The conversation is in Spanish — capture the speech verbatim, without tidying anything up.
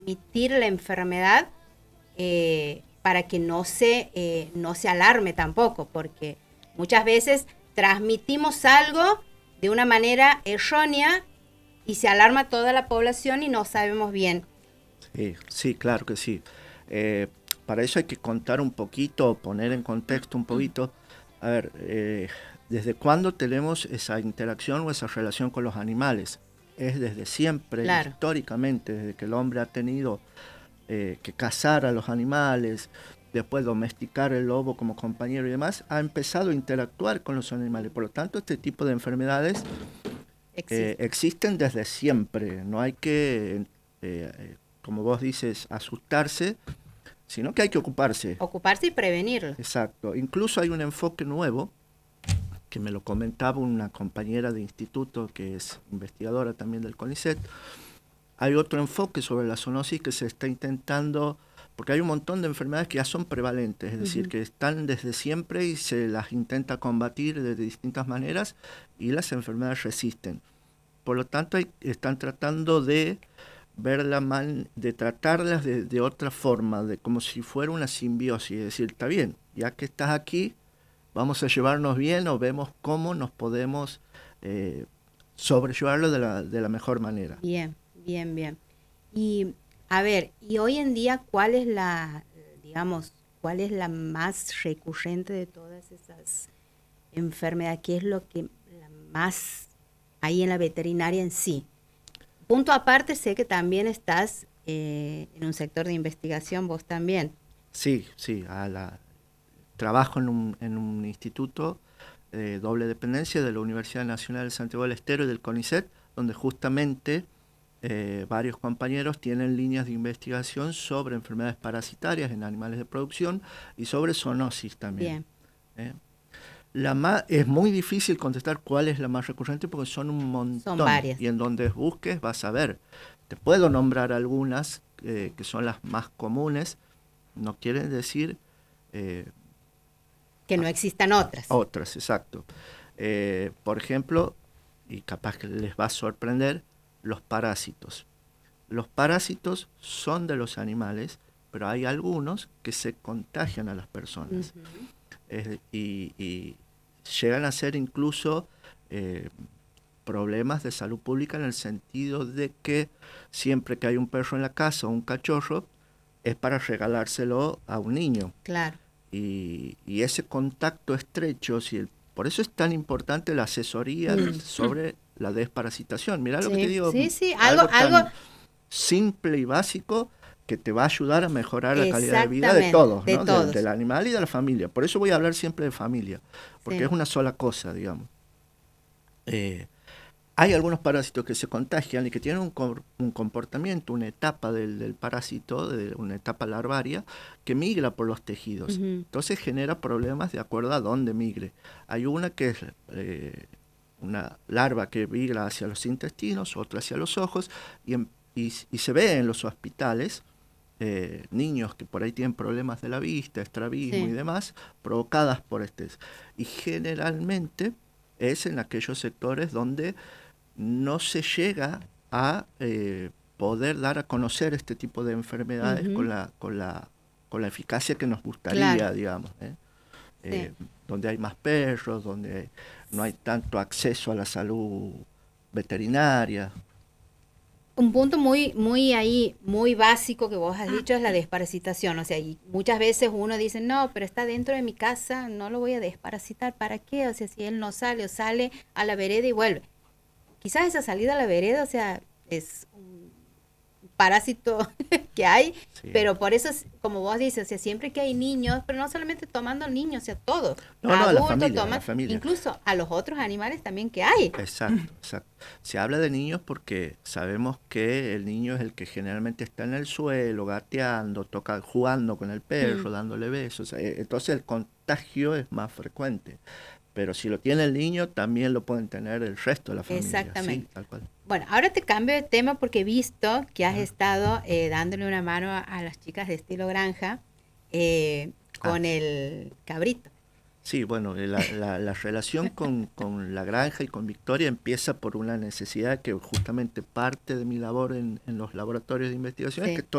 transmitir la enfermedad eh, para que no se, eh, no se alarme tampoco, porque muchas veces transmitimos algo de una manera errónea y se alarma toda la población y no sabemos bien. Sí, sí, claro que sí. Eh, para eso hay que contar un poquito, poner en contexto un poquito. A ver, eh, ¿desde cuándo tenemos esa interacción o esa relación con los animales? Es desde siempre, Claro. históricamente, desde que el hombre ha tenido eh, que cazar a los animales, después domesticar el lobo como compañero y demás, ha empezado a interactuar con los animales. Por lo tanto, este tipo de enfermedades eh, Existe. existen desde siempre. No hay que, eh, como vos dices, asustarse, sino que hay que ocuparse. Ocuparse y prevenirlo. Exacto. Incluso hay un enfoque nuevo que me lo comentaba una compañera de instituto que es investigadora también del CONICET. Hay otro enfoque sobre la zoonosis que se está intentando, porque hay un montón de enfermedades que ya son prevalentes, es decir, uh-huh. que están desde siempre y se las intenta combatir de distintas maneras y las enfermedades resisten. Por lo tanto, hay, están tratando de ver la man, de tratarlas de, de otra forma, de como si fuera una simbiosis, es decir, está bien, ya que estás aquí, vamos a llevarnos bien o vemos cómo nos podemos eh, sobrellevarlo de la, de la mejor manera. Bien, bien, bien. Y a ver, y hoy en día, ¿cuál es la, digamos, cuál es la más recurrente de todas esas enfermedades? ¿Qué es lo que la más hay en la veterinaria en sí? Punto aparte, sé que también estás eh, en un sector de investigación, vos también. Sí, sí, a la, trabajo en un, en un instituto de eh, doble dependencia de la Universidad Nacional de Santiago del Estero y del CONICET, donde justamente eh, varios compañeros tienen líneas de investigación sobre enfermedades parasitarias en animales de producción y sobre zoonosis también. Bien. ¿Eh? La más, es muy difícil contestar cuál es la más recurrente porque son un montón. Son varias. Y en donde busques vas a ver. Te puedo nombrar algunas eh, que son las más comunes. No quiere decir... Eh, que no existan otras. Otras, exacto. Eh, por ejemplo, y capaz que les va a sorprender, los parásitos. Los parásitos son de los animales, pero hay algunos que se contagian a las personas. Uh-huh. Eh, y, y llegan a ser incluso eh, problemas de salud pública en el sentido de que siempre que hay un perro en la casa o un cachorro, es para regalárselo a un niño. Claro. Y, y ese contacto estrecho, si el, por eso es tan importante la asesoría mm. sobre la desparasitación. Mirá sí, lo que te digo, sí, sí. algo, algo, tan algo simple y básico que te va a ayudar a mejorar la calidad de vida de todos, de ¿no? todos. Del, del animal y de la familia. Por eso voy a hablar siempre de familia, porque sí. es una sola cosa, digamos. Eh, Hay algunos parásitos que se contagian y que tienen un, un comportamiento, una etapa del, del parásito, de una etapa larvaria, que migra por los tejidos. Uh-huh. Entonces genera problemas de acuerdo a dónde migre. Hay una que es eh, una larva que migra hacia los intestinos, otra hacia los ojos, y, en, y, y se ve en los hospitales eh, niños que por ahí tienen problemas de la vista, estrabismo sí. y demás, provocadas por este. Y generalmente es en aquellos sectores donde no se llega a eh, poder dar a conocer este tipo de enfermedades uh-huh. con, la, con, la, con la eficacia que nos gustaría, claro. digamos. ¿eh? Sí. Eh, donde hay más perros, donde no hay tanto acceso a la salud veterinaria. Un punto muy, muy ahí, muy básico que vos has dicho es la desparasitación. O sea, y muchas veces uno dice, no, pero está dentro de mi casa, no lo voy a desparasitar. ¿Para qué? O sea, si él no sale o sale a la vereda y vuelve. Quizás esa salida a la vereda, o sea, es un parásito que hay, sí. pero por eso, es, como vos dices, o sea, siempre que hay niños, pero no solamente tomando niños, o sea, todos, no, no, adultos, a la familia, toman, a la familia. incluso a los otros animales también que hay. Exacto, exacto. Se habla de niños porque sabemos que el niño es el que generalmente está en el suelo, gateando, toca, jugando con el perro, mm. dándole besos, entonces el contagio es más frecuente. Pero si lo tiene el niño, también lo pueden tener el resto de la familia. Exactamente. Sí, tal cual. Bueno, ahora te cambio de tema porque he visto que has uh-huh. estado eh, dándole una mano a, a las chicas de Estilo Granja eh, con ah. el cabrito. Sí, bueno, la, la, la relación con, con la granja y con Victoria empieza por una necesidad que justamente parte de mi labor en, en los laboratorios de investigación, sí. es que